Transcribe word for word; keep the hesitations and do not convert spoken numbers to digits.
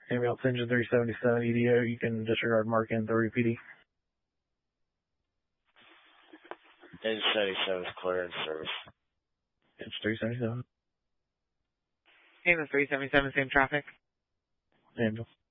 Ambulance engine three seventy-seven E D O, you can disregard mark in three P D. Engine seventy-seven is clear in service. It's three seventy-seven. Ambulance three seventy-seven, same traffic. Ambulance.